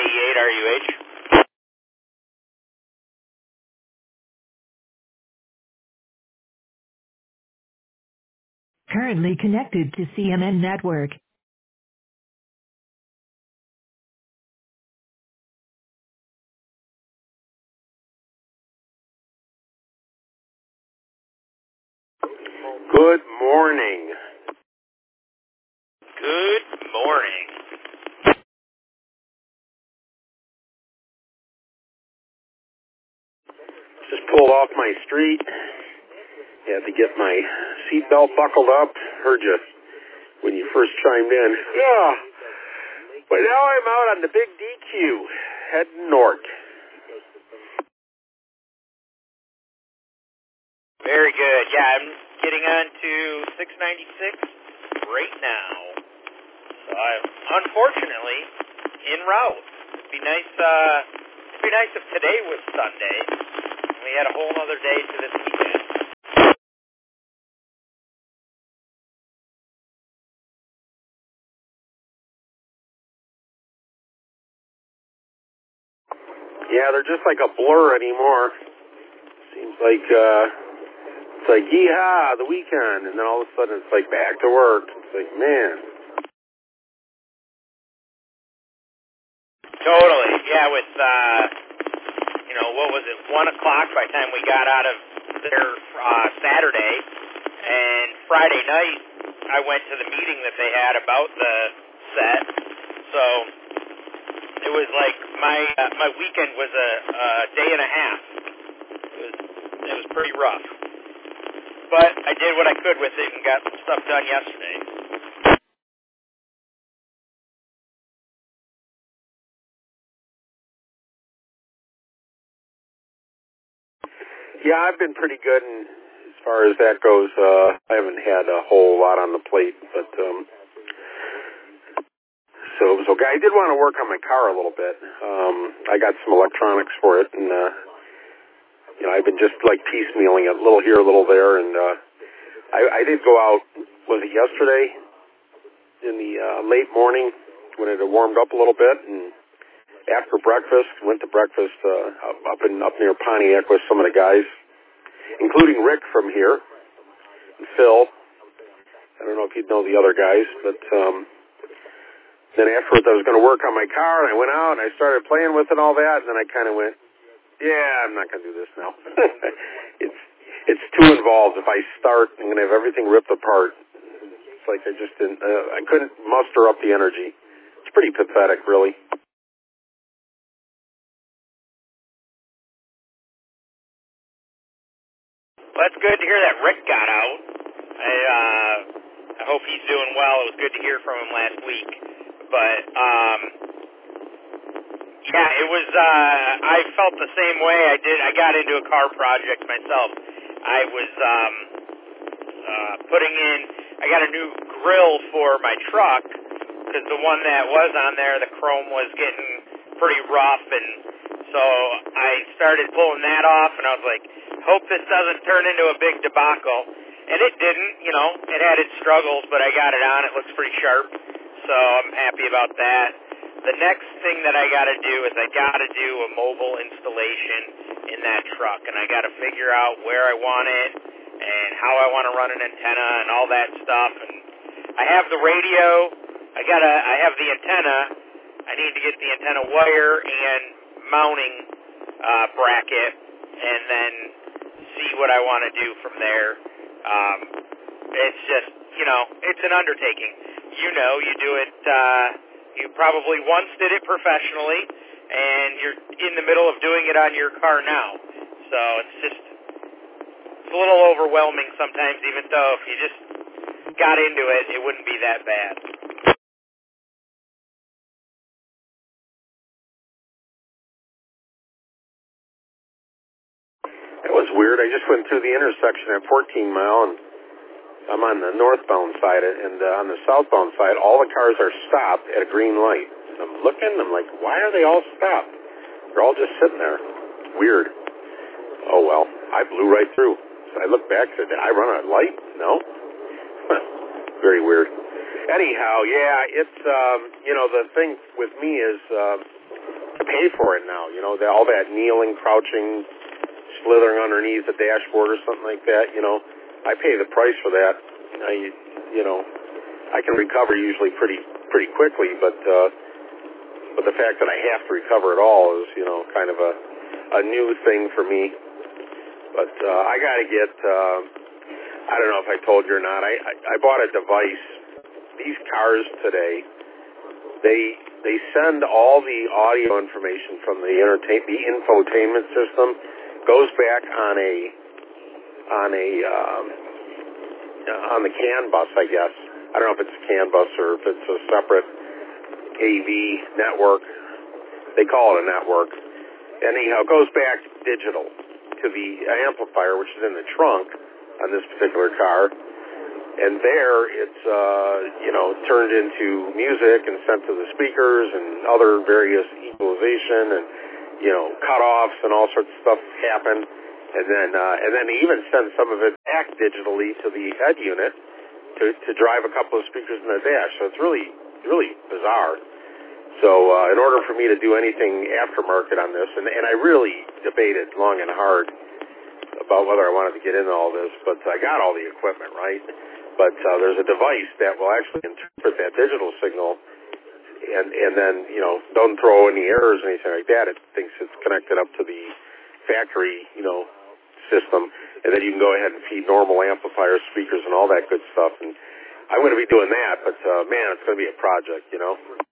KE8RUH. Currently connected to CMN Network. Good morning. Good morning. Just pulled off my street. Had to get my seatbelt buckled up. Heard you when you first chimed in. Yeah. But now I'm out on the big DQ, heading north. Very good. Yeah, I'm getting on to 696 right now. So I'm unfortunately en route. It'd be nice if today was Sunday. We had a whole other day to this weekend. Yeah, they're just like a blur anymore. Seems like it's like yeehaw, the weekend, and then all of a sudden it's like back to work. It's like, man. Totally. Yeah, with what was it, 1 o'clock by the time we got out of there Saturday, and Friday night I went to the meeting that they had about the set. So it was like my weekend was a day and a half. It was pretty rough. But I did what I could with it and got some stuff done yesterday. Yeah, I've been pretty good, and as far as that goes, I haven't had a whole lot on the plate, but so I did want to work on my car a little bit. I got some electronics for it, and I've been just like piecemealing it, a little here, a little there, and I did go out. Was it yesterday in the late morning when it had warmed up a little bit, and after breakfast, went to breakfast up near Pontiac with some of the guys, including Rick from here, and Phil. I don't know if you'd know the other guys, but then afterwards I was going to work on my car, and I went out and I started playing with it and all that, and then I kind of went, yeah, I'm not going to do this now. It's too involved. If I start, I'm going to have everything ripped apart. It's like I just didn't, I couldn't muster up the energy. It's pretty pathetic, really. Well, it's good to hear that Rick got out. I hope he's doing well. It was good to hear from him last week. But, yeah, it was, I felt the same way. I got into a car project myself. I was I got a new grill for my truck, because the one that was on there, the chrome was getting pretty rough, and so I started pulling that off, and I was like, hope this doesn't turn into a big debacle. And it didn't, it had its struggles, but I got it on. It looks pretty sharp, so I'm happy about that. The next thing that I got to do is I got to do a mobile installation in that truck, and I got to figure out where I want it and how I want to run an antenna and all that stuff. And I have the radio. I have the antenna. I need to get the antenna wire and mounting bracket, and then see what I want to do from there. It's just, it's an undertaking. You do it, you probably once did it professionally, and you're in the middle of doing it on your car now. So it's a little overwhelming sometimes, even though if you just got into it, it wouldn't be that bad. It was weird. I just went through the intersection at 14 Mile, and I'm on the northbound side, and on the southbound side, all the cars are stopped at a green light. And I'm looking, I'm like, why are they all stopped? They're all just sitting there. It's weird. Oh, well, I blew right through. So I looked back and said, did I run a light? No. Very weird. Anyhow, yeah, it's, the thing with me is pay for it now. All that kneeling, crouching, slithering underneath the dashboard or something like that. I pay the price for that. I can recover usually pretty quickly, but the fact that I have to recover it all is, kind of a new thing for me. But I got to get. I don't know if I told you or not. I bought a device. These cars today, they send all the audio information from the infotainment system, goes back on the CAN bus, I guess. I don't know if it's a CAN bus or if it's a separate AV network. They call it a network. Anyhow, it goes back digital to the amplifier, which is in the trunk on this particular car. And there it's, turned into music and sent to the speakers and other various equalization and, cutoffs and all sorts of stuff happen. And then they even send some of it back digitally to the head unit to drive a couple of speakers in the dash. So it's really, really bizarre. So in order for me to do anything aftermarket on this, and I really debated long and hard about whether I wanted to get into all this, but I got all the equipment, right? But there's a device that will actually interpret that digital signal and then, don't throw any errors or anything like that. It thinks it's connected up to the factory, system, and then you can go ahead and feed normal amplifiers, speakers, and all that good stuff. And I'm going to be doing that, but man, it's going to be a project,